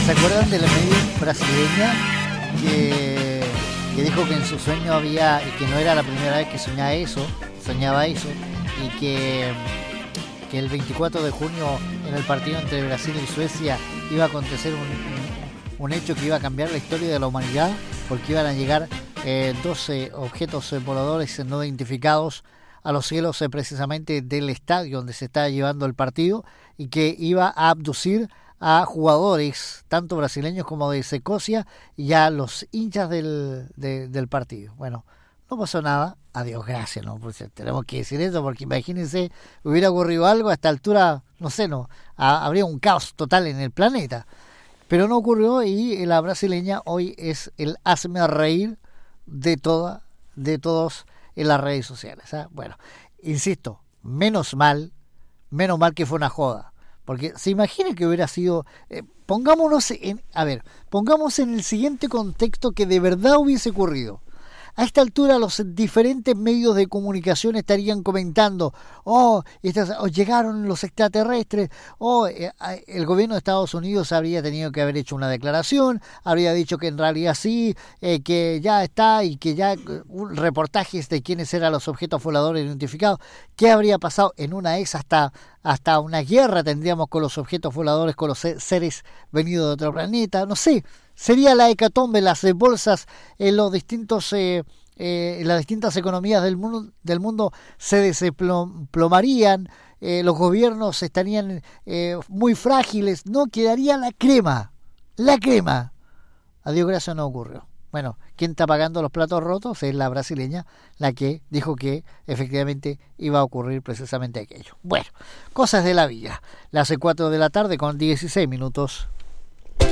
¿Se acuerdan de la medio brasileña que dijo que en su sueño había, y que no era la primera vez que soñaba eso, y que el 24 de junio en el partido entre Brasil y Suecia iba a acontecer un hecho que iba a cambiar la historia de la humanidad, porque iban a llegar 12 objetos voladores no identificados a los cielos precisamente del estadio donde se está llevando el partido, y que iba a abducir a jugadores tanto brasileños como de Escocia y a los hinchas del partido. Bueno, no pasó nada, adiós, gracias, ¿no? Pues tenemos que decir eso, porque imagínense, hubiera ocurrido algo a esta altura, no sé, habría un caos total en el planeta, pero no ocurrió, y la brasileña hoy es el hazme reír de todos en las redes sociales, ¿eh? Bueno, insisto, menos mal que fue una joda. Porque se imagina que hubiera sido, pongamos en el siguiente contexto que de verdad hubiese ocurrido. A esta altura los diferentes medios de comunicación estarían comentando, llegaron los extraterrestres, el gobierno de Estados Unidos habría tenido que haber hecho una declaración, habría dicho que en realidad sí, que ya está, y que ya reportajes de quiénes eran los objetos voladores identificados. ¿Qué habría pasado? En una ex hasta una guerra tendríamos con los objetos voladores, con los seres venidos de otro planeta, no sé. Sería la hecatombe, las bolsas en los distintos las distintas economías del mundo se desplomarían, los gobiernos estarían muy frágiles, no quedaría la crema. Adiós, gracias, no ocurrió. Bueno, quien está pagando los platos rotos es la brasileña, la que dijo que efectivamente iba a ocurrir precisamente aquello. Bueno, cosas de la vida. Las 4 de la tarde con 16 minutos.